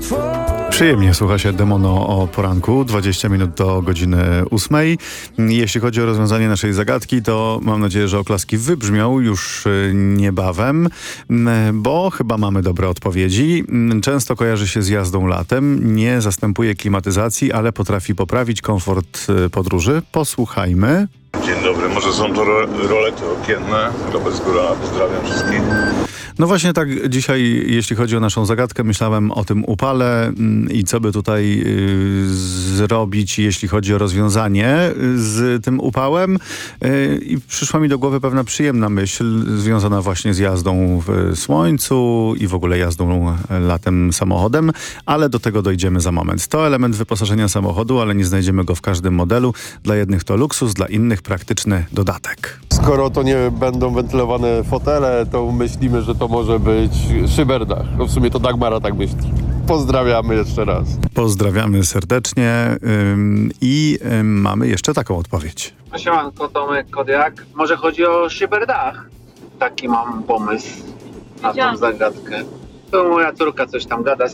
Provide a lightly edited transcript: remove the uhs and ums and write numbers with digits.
Przyjemnie słucha się Demono o poranku, 20 minut do godziny 8. Jeśli chodzi o rozwiązanie naszej zagadki, to mam nadzieję, że oklaski wybrzmią już niebawem, bo chyba mamy dobre odpowiedzi. Często kojarzy się z jazdą latem, nie zastępuje klimatyzacji, ale potrafi poprawić komfort podróży. Posłuchajmy. Dzień dobry, może są to rolety okienne. Robert z Góra, pozdrawiam wszystkich. No właśnie tak dzisiaj, jeśli chodzi o naszą zagadkę, myślałem o tym upale i co by tutaj zrobić, jeśli chodzi o rozwiązanie z tym upałem. I przyszła mi do głowy pewna przyjemna myśl związana właśnie z jazdą w słońcu i w ogóle jazdą latem samochodem, ale do tego dojdziemy za moment. To element wyposażenia samochodu, ale nie znajdziemy go w każdym modelu. Dla jednych to luksus, dla innych praktyczny dodatek. Skoro to nie będą wentylowane fotele, to myślimy, że to może być szyberdach. No w sumie to Dagmara tak myśli. Pozdrawiamy jeszcze raz. Pozdrawiamy serdecznie i mamy jeszcze taką odpowiedź. Siemanko, Tomek Kodiak. Może chodzi o szyberdach. Taki mam pomysł na tą zagadkę. To moja córka coś tam gada z